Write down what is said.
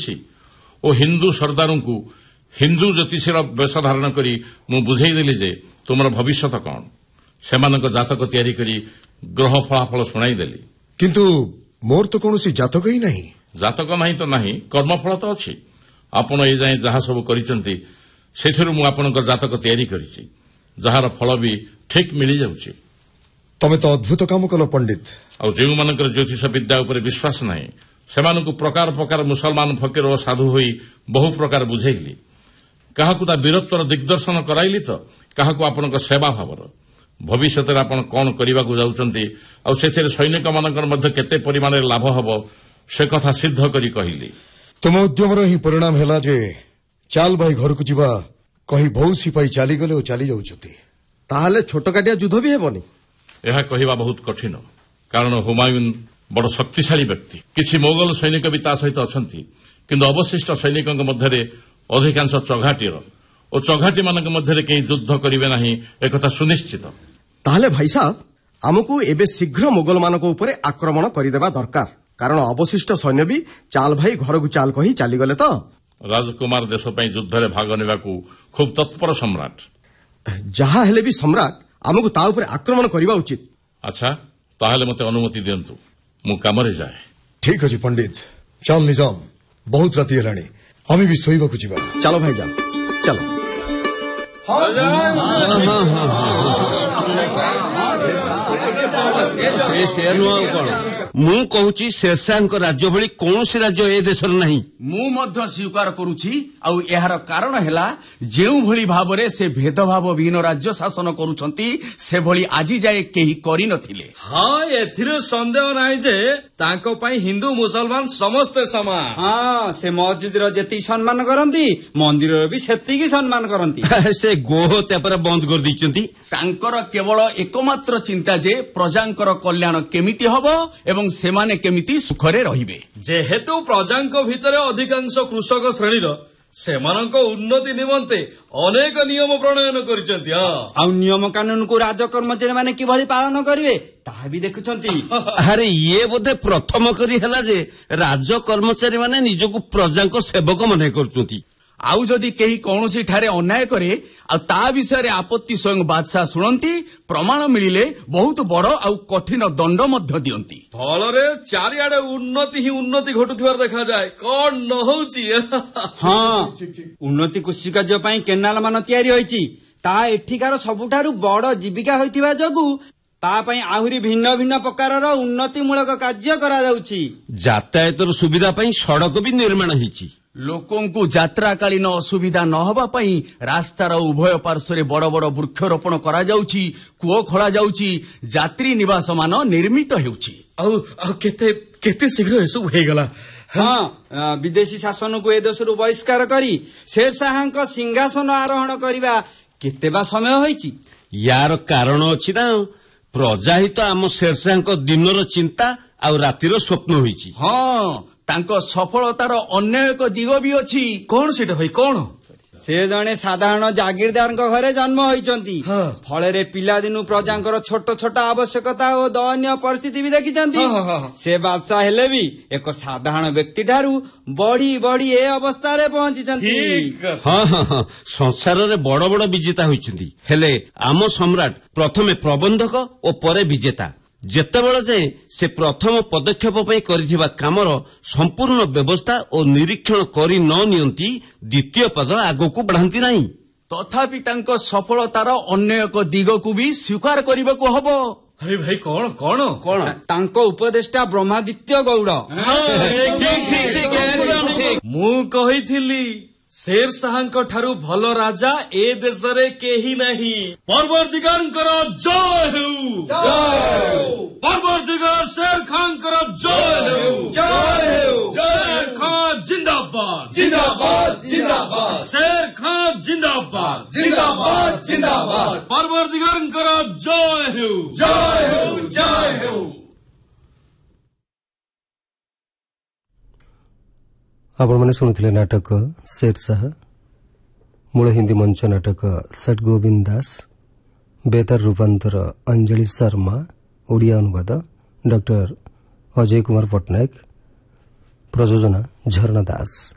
ମିଳିଛି ଓ ହିନ୍ଦୁ ସର୍ଦ୍ଦାରଙ୍କୁ ହିନ୍ଦୁ ଜ୍ୟୋତିଷୀର ବେଶ ଧାରଣ କରି ମୁଁ ବୁଝେଇଦେଲି ଯେ ତୁମର ଭବିଷ୍ୟତ କ'ଣ। ସେମାନଙ୍କ ଜାତକ ତିଆରି କରି ଗ୍ରହ ଫଳାଫଳ ଶୁଣାଇଦେଲି। କିନ୍ତୁ ମୋର ତ କୌଣସି ଜାତକ ହିଁ ନାହିଁ। ଜାତକ ନାହିଁ ତ ନାହିଁ, କର୍ମଫଳ ତ ଅଛି। ଆପଣ ଏ ଯାଏଁ ଯାହା ସବୁ କରିଛନ୍ତି ସେଥିରୁ ମୁଁ ଆପଣଙ୍କ ଜାତକ ତିଆରି କରିଛି, ଯାହାର ଫଳ ବି ଠିକ୍ ମିଳିଯାଉଛି। ତମେ ତ ଅଦ୍ଭୁତ କାମ କଲ ପଣ୍ଡିତ। ଆଉ ଯେଉଁମାନଙ୍କର ଜ୍ୟୋତିଷ ବିଦ୍ୟା ଉପରେ ବିଶ୍ୱାସ ନାହିଁ ସେମାନଙ୍କୁ ପ୍ରକାର ପ୍ରକାର ମୁସଲମାନ ଫକୀର ଓ ସାଧୁ ହୋଇ ବହୁ ପ୍ରକାର ବୁଝେଇଲି। କାହାକୁ ତା ବୀରତ୍ୱର ଦିଗ୍ଦର୍ଶନ କରାଇଲି ତ କାହାକୁ ଆପଣଙ୍କ ସେବା ଭାବର। ଭବିଷ୍ୟତରେ ଆପଣ କ'ଣ କରିବାକୁ ଯାଉଛନ୍ତି ଆଉ ସେଥିରେ ସୈନିକମାନଙ୍କର ମଧ୍ୟ କେତେ ପରିମାଣରେ ଲାଭ ହେବ ସେ କଥା ସିଦ୍ଧ କରି କହିଲି। ତୁମ ଉଦ୍ୟମର ହିଁ ପରିଣାମ ହେଲା ଯେ ଚାଲ ଭାଇ ଘରକୁ ଯିବା କହି ବହୁ ସିପାହୀ ଚାଲିଗଲେ ଓ ଚାଲି ଯାଉଛନ୍ତି। ତାହେଲେ ଛୋଟକାଟିଆ ଯୁଦ୍ଧ ବି ହେବନି? ଏହା କହିବା ବହୁତ କଠିନ, କାରଣ ହୁମାୟୁନ୍ ବଡ଼ ଶକ୍ତିଶାଳୀ ବ୍ୟକ୍ତି। କିଛି ମୋଗଲ ସୈନିକ ବି ତା ସହିତ ଅଛନ୍ତି, କିନ୍ତୁ ଅବଶିଷ୍ଟ ସୈନିକଙ୍କ ମଧ୍ୟରେ ଅଧିକାଂଶ ଚଘାଟିର ଓ ଚଘାଟିମାନଙ୍କ ମଧ୍ୟରେ କେହି ଯୁଦ୍ଧ କରିବେ ନାହିଁ ଏକଥା ସୁନିଶ୍ଚିତ। ତାହେଲେ ଭାଇ ସାହେବ, ଆମକୁ ଏବେ ଶୀଘ୍ର ମୋଗଲମାନଙ୍କ ଉପରେ ଆକ୍ରମଣ କରିଦେବା ଦରକାର, କାରଣ ଅବଶିଷ୍ଟ ସୈନ୍ୟ ବି ଚାଲ ଭାଇ ଘରକୁ ଚାଲ କହି ଚାଲିଗଲେ ତ। ରାଜକୁମାର ଦେଶ ପାଇଁ ଯୁଦ୍ଧରେ ଭାଗ ନେବାକୁ ଖୁବ୍ ତତ୍ପର ସମ୍ରାଟ। ଯାହା ହେଲେ ବି ସମ୍ରାଟ ଆମକୁ ତା ଉପରେ ଆକ୍ରମଣ କରିବା ଉଚିତ। ଆଚ୍ଛା, ତାହେଲେ ମୋତେ ଅନୁମତି ଦିଅନ୍ତୁ, ମୁଁ କାମରେ ଯାଏ। ଠିକ୍ ଅଛି ପଣ୍ଡିତ, ଚାଲ ନିଜାମ, ବହୁତ ରାତି ହେଲାଣି, ଆମେ ବି ଶୋଇବାକୁ ଯିବା। ଚାଲ ଭାଇ ଯାଅ, ଚାଲ। ମୁଁ କହୁଛି ଶେରଶାହଙ୍କ ରାଜ୍ୟ ଭଳି କୌଣସି ରାଜ୍ୟ ଏ ଦେଶରେ ନାହିଁ। ମୁଁ ମଧ୍ୟ ସ୍ୱୀକାର କରୁଛି। ଆଉ ଏହାର କାରଣ ହେଲା ଯେଉଁଭଳି ଭାବରେ ସେ ଭେଦଭାବ ବିହୀନ ରାଜ୍ୟ ଶାସନ କରୁଛନ୍ତି ସେଭଳି ଆଜି ଯାଏ କେହି କରିନଥିଲେ। ହଁ, ଏଥିରେ ସନ୍ଦେହ ନାହିଁ ଯେ ତାଙ୍କ ପାଇଁ ହିନ୍ଦୁ ମୁସଲମାନ ସମସ୍ତେ ସମାନ। ହଁ, ସେ ମସଜିଦର ଯେତିକି ସମ୍ମାନ କରନ୍ତି ମନ୍ଦିରର ବି ସେତିକି ସମ୍ମାନ କରନ୍ତି। ସେ ଗୋହତ୍ୟା ପରା ବନ୍ଦ କରିଦେଇଛନ୍ତି। ତାଙ୍କର କେବଳ ଏକମାତ୍ର ଚିନ୍ତା ଯେ ପ୍ରଜାଙ୍କର କଲ୍ୟାଣ କେମିତି ହେବ ଏବଂ ସେମାନେ କେମିତି ସୁଖରେ ରହିବେ। ଯେହେତୁ ପ୍ରଜାଙ୍କ ଭିତରେ ଅଧିକାଂଶ କୃଷକ ଶ୍ରେଣୀର, ସେମାନଙ୍କ ଉନ୍ନତି ନିମନ୍ତେ ଅନେକ ନିୟମ ପ୍ରଣୟନ କରିଛନ୍ତି। ଆଉ ନିୟମ କାନୁନକୁ ରାଜକର୍ମଚାରୀ ମାନେ କିଭଳି ପାଳନ କରିବେ ତାହା ବି ଦେଖୁଛନ୍ତି। ଆରେ ଇଏ ବୋଧେ ପ୍ରଥମ କରି ହେଲା ଯେ ରାଜ କର୍ମଚାରୀ ମାନେ ନିଜକୁ ପ୍ରଜାଙ୍କ ସେବକ ମନେ କରୁଛନ୍ତି। ଆଉ ଯଦି କେହି କୌଣସି ଠାରେ ଅନ୍ୟାୟ କରେ ଆଉ ତା ବିଷୟରେ ଆପତ୍ତି ସ୍ୱୟଂ ବାଦଶାହ ଶୁଣନ୍ତି, ପ୍ରମାଣ ମିଳିଲେ ବହୁତ ବଡ଼ ଆଉ କଠିନ ଦଣ୍ଡ ମଧ୍ୟ ଦିଅନ୍ତି। ଫଳରେ ଚାରିଆଡେ ଉନ୍ନତି ହିଁ ଉନ୍ନତି ଘଟୁଥିବାର ଦେଖାଯାଏ। କଣ ନ ହଉଛି? ହଁ, ଉନ୍ନତି କୃଷି କାର୍ଯ୍ୟ ପାଇଁ କେନାଲ ମାନ ତିଆରି ହୋଇଛି। ତାହା ଏଠିକାର ସବୁଠାରୁ ବଡ଼ ଜୀବିକା ହୋଇଥିବା ଯୋଗୁଁ ତା ପାଇଁ ଆହୁରି ଭିନ୍ନ ଭିନ୍ନ ପ୍ରକାରର ଉନ୍ନତିମୂଳକ କାର୍ଯ୍ୟ କରାଯାଉଛି। ଯାତାୟାତର ସୁବିଧା ପାଇଁ ସଡ଼କ ବି ନିର୍ମାଣ ହେଇଛି। ଲୋକଙ୍କୁ ଯାତ୍ରାକାଳୀନ ଅସୁବିଧା ନ ହେବା ପାଇଁ ରାସ୍ତାର ଉଭୟ ପାର୍ଶ୍ୱରେ ବଡ଼ ବଡ଼ ବୃକ୍ଷରୋପଣ କରାଯାଉଛି, କୂଅ ଖୋଳାଯାଉଛି, ଯାତ୍ରୀ ନିବାସ ମାନ ନିର୍ମିତ ହେଉଛି। ଆଉ କେତେ କେତେ ଶୀଘ୍ର ଏସବୁ ହେଇଗଲା। ହଁ, ବିଦେଶୀ ଶାସନକୁ ଏ ଦେଶରୁ ବହିଷ୍କାର କରି ଶେରଶାହଙ୍କ ସିଂହାସନ ଆରୋହଣ କରିବା କେତେ ବା ସମୟ ହୋଇଛି? ୟାର କାରଣ ଅଛି ନା। ପ୍ରଜା ହିଁ ତ ଆମ ଶେରଶାହଙ୍କ ଦିନର ଚିନ୍ତା ଆଉ ରାତିର ସ୍ୱପ୍ନ ହୋଇଛି। ହଁ, ତାଙ୍କ ସଫଳତାର ଅନ୍ୟ ଏକ ଦିଗ ବି ଅଛି। କଣ ସେଟା ଭାଇ? କଣ? ସେ ଜଣେ ସାଧାରଣ ଜାଗିରଦାରଙ୍କ ଘରେ ଜନ୍ମ ହୋଇଛନ୍ତି। ଫଳରେ ପିଲାଦିନୁ ପ୍ରଜାଙ୍କର ଛୋଟ ଛୋଟ ଆବଶ୍ୟକତା ଓ ଦୟନୀୟ ପରିସ୍ଥିତି ବି ଦେଖିଛନ୍ତି। ସେ ବାଦଶାହ ହେଲେ ବି ଏକ ସାଧାରଣ ବ୍ୟକ୍ତି ଠାରୁ ବଢି ବଢି ଏ ଅବସ୍ଥାରେ ପହଞ୍ଚିଛନ୍ତି। ହଁ ହଁ ହଁ, ସଂସାରରେ ବଡ ବଡ ବିଜେତା ହୋଇଛନ୍ତି, ହେଲେ ଆମ ସମ୍ରାଟ ପ୍ରଥମେ ପ୍ରବନ୍ଧକ ଓ ପରେ ବିଜେତା। ଯେତେବେଳେ ଯେ ସେ ପ୍ରଥମ ପଦକ୍ଷେପ ପାଇଁ କରିଥିବା କାମର ସମ୍ପୂର୍ଣ୍ଣ ବ୍ୟବସ୍ଥା ଓ ନିରୀକ୍ଷଣ କରି ନ ନିଅନ୍ତି ଦ୍ୱିତୀୟ ପଦ ଆଗକୁ ବଢ଼ାନ୍ତି ନାହିଁ। ତଥାପି ତାଙ୍କ ସଫଳତାର ଅନ୍ୟ ଏକ ଦିଗକୁ ବି ସ୍ୱୀକାର କରିବାକୁ ହବ। ଆରେ ଭାଇ, କଣ କଣ କଣ? ତାଙ୍କ ଉପଦେଷ୍ଟା ବ୍ରହ୍ମାଦିତ୍ୟ ଗୌଡ଼। ମୁଁ କହିଥିଲି ଶେରଶାହଙ୍କ ଠାରୁ ଭଲ ରାଜା ଏ ଦେଶରେ କେହି ନାହିଁ। ପର୍ବଦିଗାରଙ୍କର ଜୟ ହେଉ। ପର୍ବଦିଗାର ଶେର ଖାନଙ୍କର ଜୟ ହେଉ। ଶେର ଖାନ ଜିନ୍ଦାବାଦ, ଜିନ୍ଦାବାଦ, ଜିନ୍ଦାବାଦ। ଶେର ଖାନ ଜିନ୍ଦାବାଦ, ଜିନ୍ଦାବାଦ, ଜିନ୍ଦାବାଦ। ପର୍ବଦିଗାରଙ୍କର ଜୟ ହେଉ, ଜୟ ହେଉ, ଜୟ ହେଉ। ଆପଣମାନେ ଶୁଣୁଥିଲେ ନାଟକ ଶେରଶାହ। ମୂଳ ହିନ୍ଦୀ ମଞ୍ଚ ନାଟକ ସଟ୍ ଗୋବିନ୍ଦ ଦାସ। ବେତାର ରୂପାନ୍ତର ଅଞ୍ଜଳି ଶର୍ମା। ଓଡ଼ିଆ ଅନୁବାଦ ଡକ୍ଟର ଅଜୟ କୁମାର ପଟ୍ଟନାୟକ। ପ୍ରଯୋଜନା ଝରଣା ଦାସ।